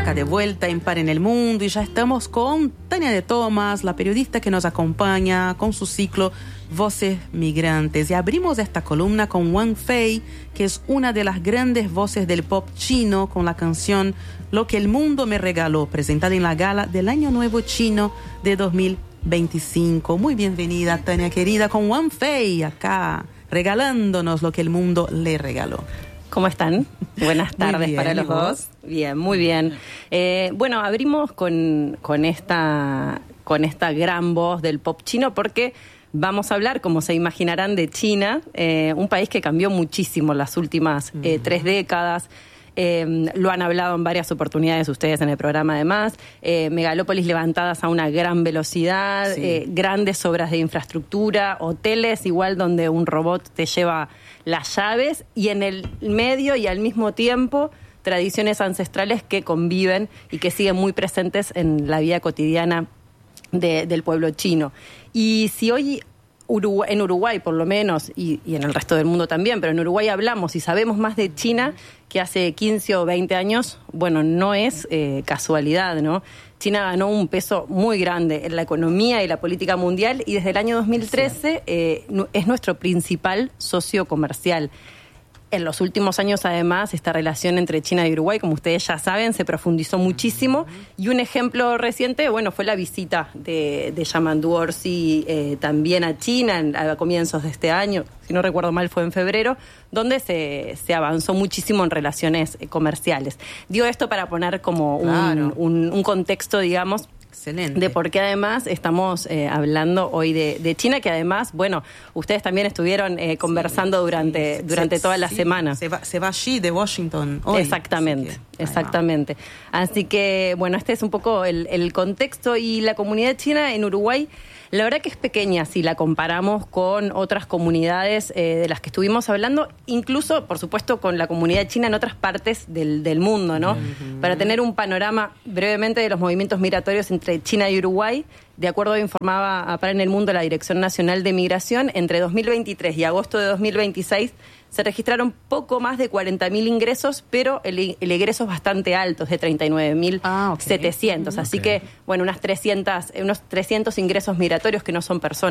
acá de vuelta en Par en el Mundo y ya estamos con Tania de Tomás, la periodista que nos acompaña con su ciclo Voces Migrantes. Y abrimos esta columna con Wang Fei, que es una de las grandes voces del pop chino, con la canción Lo que el mundo me regaló, presentada en la gala del Año Nuevo Chino de 2025. Muy bienvenida, Tania querida, con Wang Fei acá, regalándonos lo que el mundo le regaló. ¿Cómo están? Buenas tardes para los dos. Bien, muy bien. Bueno, abrimos con esta gran voz del pop chino porque vamos a hablar, como se imaginarán, de China, un país que cambió muchísimo las últimas 3 décadas. Lo han hablado en varias oportunidades ustedes en el programa además, megalópolis levantadas a una gran velocidad, sí. Grandes obras de infraestructura, hoteles igual donde un robot te lleva las llaves y en el medio y al mismo tiempo tradiciones ancestrales que conviven y que siguen muy presentes en la vida cotidiana del pueblo chino. Y si hoy en Uruguay por lo menos, y en el resto del mundo también, pero en Uruguay hablamos y sabemos más de China que hace 15 o 20 años, bueno, no es casualidad, ¿no? China ganó un peso muy grande en la economía y la política mundial y desde el año 2013 es nuestro principal socio comercial. En los últimos años, además, esta relación entre China y Uruguay, como ustedes ya saben, se profundizó muchísimo. Y un ejemplo reciente, bueno, fue la visita de Yamandu Orsi también a China a comienzos de este año. Si no recuerdo mal, fue en febrero, donde se avanzó muchísimo en relaciones comerciales. Digo esto para poner como un contexto, digamos, excelente, de por qué además estamos hablando hoy de China, que además, bueno, ustedes también estuvieron conversando durante toda la semana. Se va allí de Washington hoy. Exactamente. Así que, bueno, este es un poco el contexto y la comunidad china en Uruguay. La verdad que es pequeña si la comparamos con otras comunidades de las que estuvimos hablando, incluso, por supuesto, con la comunidad china en otras partes del mundo, ¿no? Para tener un panorama brevemente de los movimientos migratorios entre China y Uruguay, de acuerdo a informaba a Par en el Mundo la Dirección Nacional de Migración, entre 2023 y agosto de 2026 se registraron poco más de 40.000 ingresos, pero el ingreso es bastante alto, es de 39.700. Así que, bueno, unos 300 ingresos migratorios que no son personas.